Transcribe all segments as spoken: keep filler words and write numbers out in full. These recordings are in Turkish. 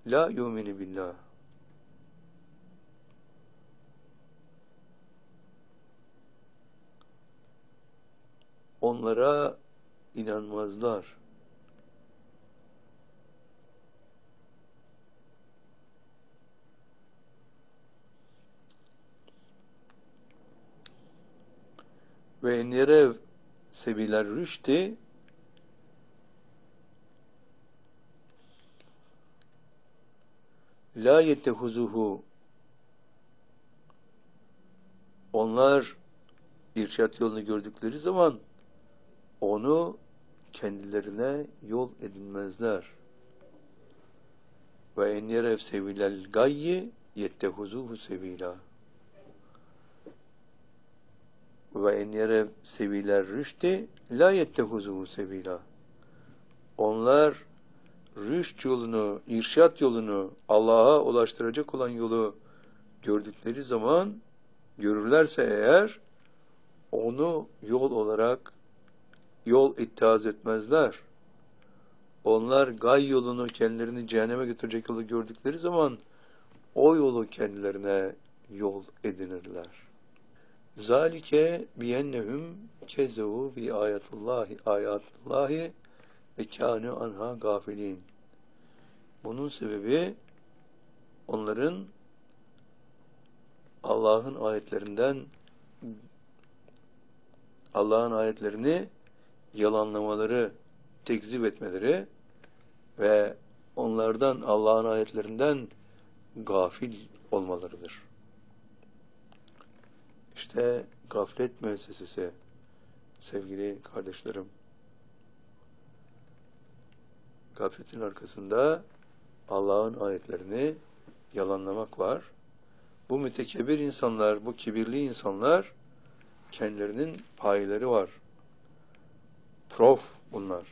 la yu'minu billah. Onlara inanmazlar. Ve en yerev sebiler rüşti la yettehuzuhu. Onlar irşat yolunu gördükleri zaman onu kendilerine yol edinmezler. Ve en yerev sebilel gayyi yettehuzuhu sebila. Ve en yerev sebiler rüşti la yettehuzuhu sebila. Onlar rüşt yolunu, irşat yolunu, Allah'a ulaştıracak olan yolu gördükleri zaman, görürlerse eğer, onu yol olarak yol ittihaz etmezler. Onlar gay yolunu, kendilerini cehenneme götürecek yolu gördükleri zaman o yolu kendilerine yol edinirler. Zalike biyennehum kezevu bi ayatullahi ayatullahi ve kânû anha gafilin. Bunun sebebi onların Allah'ın ayetlerinden Allah'ın ayetlerini yalanlamaları, tekzip etmeleri ve onlardan, Allah'ın ayetlerinden gafil olmalarıdır. İşte gaflet müessesesi sevgili kardeşlerim. Gafletin arkasında Allah'ın ayetlerini yalanlamak var. Bu mütekebbir insanlar, bu kibirli insanlar kendilerinin payileri var. Prof bunlar.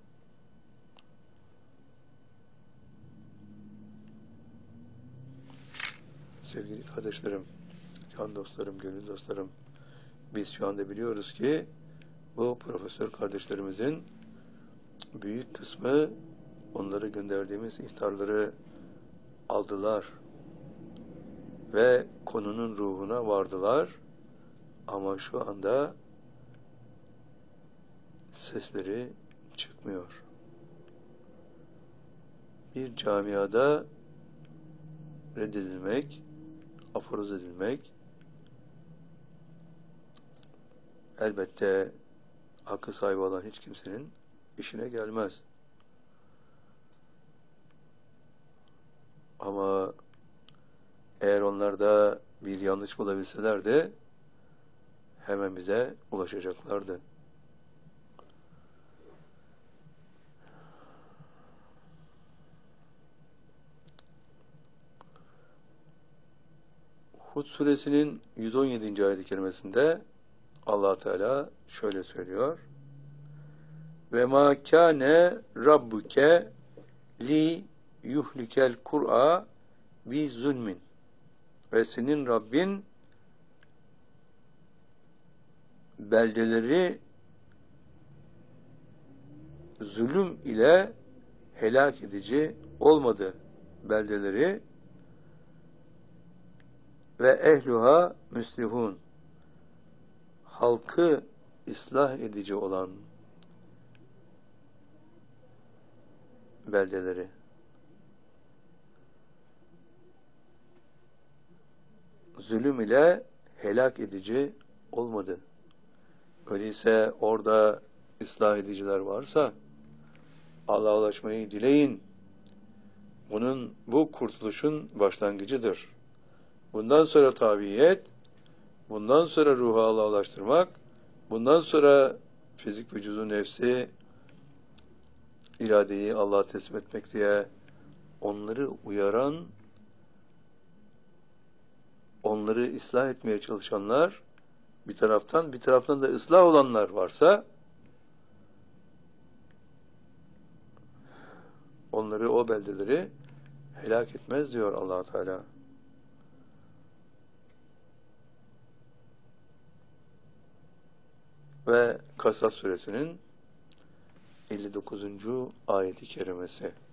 Sevgili kardeşlerim, can dostlarım, gönül dostlarım, biz şu anda biliyoruz ki bu profesör kardeşlerimizin büyük kısmı onlara gönderdiğimiz ihtarları aldılar ve konunun ruhuna vardılar ama şu anda sesleri çıkmıyor. Bir camiada reddedilmek, aforoz edilmek elbette hakkı sahibi olan hiç kimsenin işine gelmez. Ama eğer onlarda bir yanlış bulabilseler de hemen bize ulaşacaklardı. Hud suresinin yüz on yedinci ayet-i kerimesinde Allah Teala şöyle söylüyor: ve ma kâne rabbuke li yuhlikel kur'a bi zulmin. Ve senin Rabbin beldeleri zulüm ile helak edici olmadı. Beldeleri ve ehluha müslihun, halkı ıslah edici olan beldeleri. Zulüm ile helak edici olmadı. Öyleyse orada ıslah ediciler varsa Allah'a ulaşmayı dileyin. Bunun, bu kurtuluşun başlangıcıdır. Bundan sonra tabiyet, bundan sonra ruhu Allah'a ulaştırmak, bundan sonra fizik vücudu, nefsi, iradeyi Allah'a teslim etmek diye onları uyaran, onları ıslah etmeye çalışanlar bir taraftan, bir taraftan da ıslah olanlar varsa onları, o beldeleri helak etmez diyor Allah Teala. Ve Kasas suresinin elli dokuzuncu ayeti kerimesi.